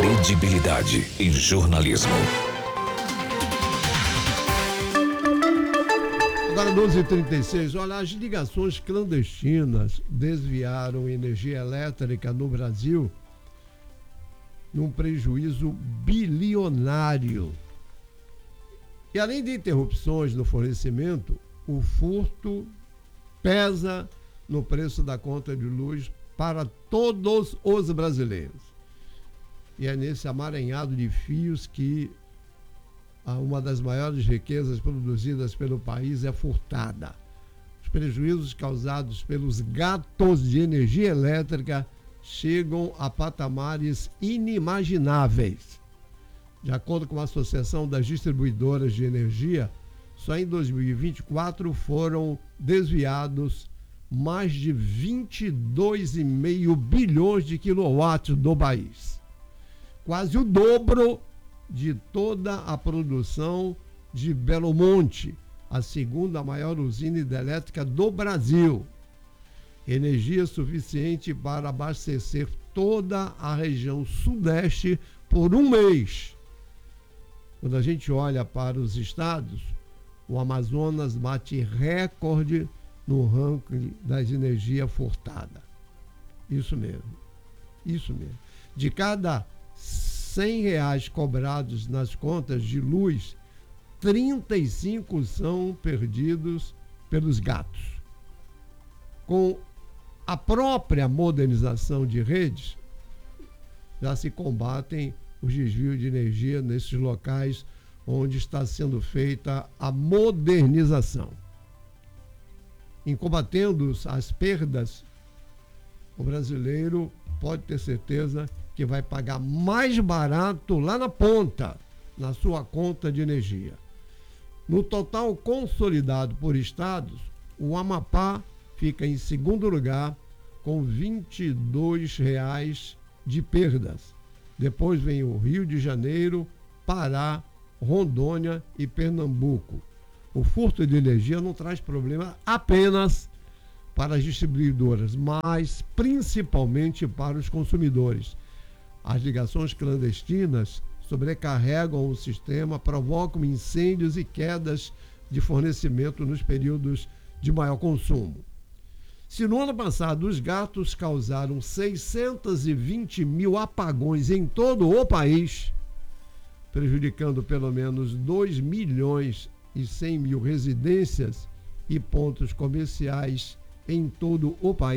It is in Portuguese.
Credibilidade e jornalismo. Agora 12h36, olha, as ligações clandestinas desviaram energia elétrica no Brasil num prejuízo bilionário. E além de interrupções no fornecimento, o furto pesa no preço da conta de luz para todos os brasileiros. E é nesse amaranhado de fios que uma das maiores riquezas produzidas pelo país é furtada. Os prejuízos causados pelos gatos de energia elétrica chegam a patamares inimagináveis. De acordo com a Associação das Distribuidoras de Energia, só em 2024 foram desviados mais de 22,5 bilhões de quilowatts do país. Quase o dobro de toda a produção de Belo Monte, a segunda maior usina hidrelétrica do Brasil. Energia suficiente para abastecer toda a região sudeste por um mês. Quando a gente olha para os estados, o Amazonas bate recorde no ranking das energias furtadas. Isso mesmo. De cada R$100 cobrados nas contas de luz, 35 são perdidos pelos gatos. Com a própria modernização de redes, já se combatem os desvios de energia nesses locais onde está sendo feita a modernização. Em combatendo as perdas, o brasileiro pode ter certeza que vai pagar mais barato lá na ponta, na sua conta de energia. No total consolidado por estados, o Amapá fica em segundo lugar com R$22 de perdas. Depois vem o Rio de Janeiro, Pará, Rondônia e Pernambuco. O furto de energia não traz problema apenas para as distribuidoras, mas principalmente para os consumidores. As ligações clandestinas sobrecarregam o sistema, provocam incêndios e quedas de fornecimento nos períodos de maior consumo. Se no ano passado os gatos causaram 620 mil apagões em todo o país, prejudicando pelo menos 2.100.000 residências e pontos comerciais em todo o país,